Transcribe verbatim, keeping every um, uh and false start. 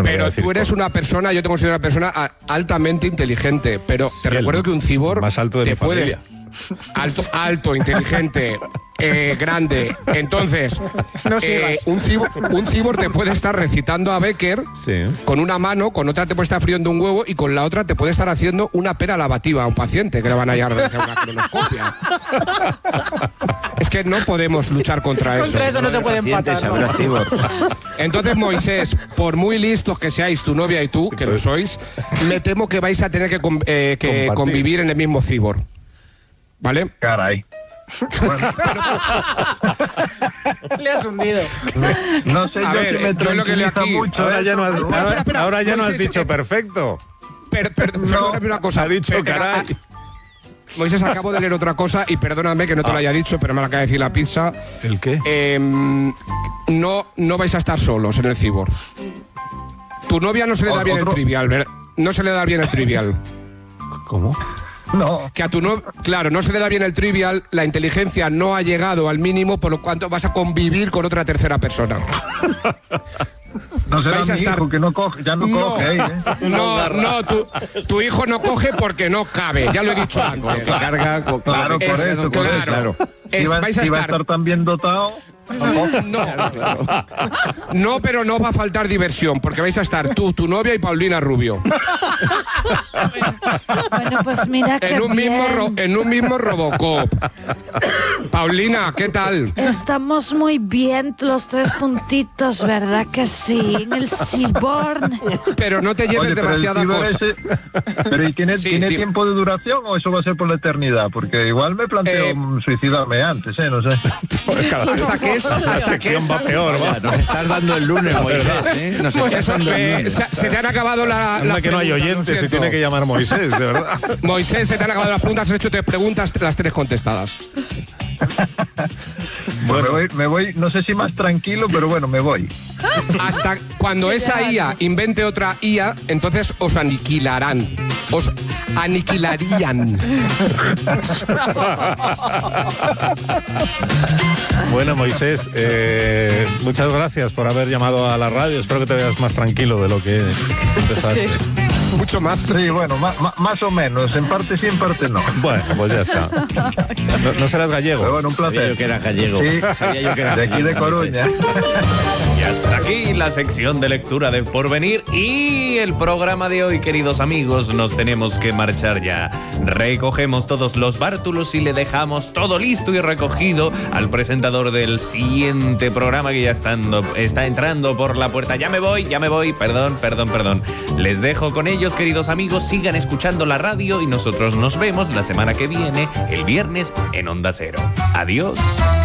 no pero voy a decir tú eres cosas. una persona, yo te considero una persona a- altamente inteligente, pero te Sí, recuerdo el que un cibor más alto de te mi puedes familia. alto, alto, inteligente, eh, grande. Entonces, No eh, sigas. un cibor, un cibor te puede estar recitando a Becker Sí. con una mano, con otra te puede estar friendo un huevo y con la otra te puede estar haciendo una pera lavativa a un paciente que le van a llevar a realizar una colonoscopia. Es que no podemos luchar contra eso. Contra eso no se puede empatar. Habrá ¿no? cibor. Entonces, Moisés, por muy listos que seáis tu novia y tú, que lo sois, me temo que vais a tener que, con- eh, que Compartir. convivir en el mismo cibor. ¿Vale? Caray. Le has hundido. No sé A yo ver, si me yo lo que leo tranquiliza aquí- mucho. Ahora ya no has, eso, Espera, ahora, espera, espera. ahora ya no has Moisés, dicho eh, perfecto. Per- per- perdóname una cosa. Ha dicho, Per- caray. ah, Moisés, acabo de leer otra cosa y perdóname que no te Ah. lo haya dicho, pero me lo acaba de decir la pizza. ¿El qué? Eh, no, no vais a estar solos en el cibor. Tu novia no se le da Otro- bien el otro- trivial, ¿verdad? No se le da bien el trivial. ¿Cómo? No. Que a tu no, claro, no se le da bien el trivial, la inteligencia no ha llegado al mínimo, por lo cuanto vas a convivir con otra tercera persona. No será Vais a mi estar- hijo que no coge, ya no, No, coge, ¿eh? no, no, tu, tu hijo no coge porque no cabe, ya lo he dicho antes. Carga, con- Claro, por Es- eso, por eso. claro. Es- Si va, vais a si va a estar- estar tan bien dotado. No, no, pero no va a faltar diversión, porque vais a estar tú, tu novia y Paulina Rubio. Bueno, pues mira que En un mismo, bien. ro- en un mismo Robocop. Paulina, ¿qué tal? Estamos muy bien los tres puntitos, ¿verdad que sí? En el Seaborn. Pero no te lleves Oye, pero el demasiada ciber cosa. ese- pero ¿y tiene, Sí, tiene di- tiempo de duración o eso va a ser por la eternidad? Porque igual me planteo Eh, mm, suicidarme antes, ¿eh? No sé. Hasta que es, La hasta que sección es, va peor, va. Nos estás dando el lunes, Moisés, ¿eh? Nos estás eso, dando el eh, lunes. se, se te han acabado la, Anda las que no hay preguntas, lo oyentes, se siento. tiene que llamar Moisés, de verdad. Moisés, se te han acabado las preguntas, has hecho tres preguntas, las tres contestadas. Pues me, voy, me voy, no sé si más tranquilo, pero bueno, me voy. Hasta cuando esa I A invente otra I A, entonces os aniquilarán. Os aniquilarían. Bueno, Moisés, eh, muchas gracias por haber llamado a la radio. Espero que te veas más tranquilo de lo que empezaste. Mucho más. Sí, bueno, ma- ma- más o menos. En parte sí, en parte no. Bueno, pues ya está. No, no serás gallego. Pero bueno, un Sabía placer. yo que era gallego. Sí, Sabía yo que era de aquí de gallego, Coruña. Y hasta aquí la sección de lectura del porvenir y el programa de hoy, queridos amigos. Nos tenemos que marchar ya. Recogemos todos los bártulos y le dejamos todo listo y recogido al presentador del siguiente programa que ya estando, está entrando por la puerta. Ya me voy, ya me voy. Perdón, perdón, perdón. Les dejo con ellos, queridos amigos. Sigan escuchando la radio y nosotros nos vemos la semana que viene, el viernes, en Onda Cero. Adiós.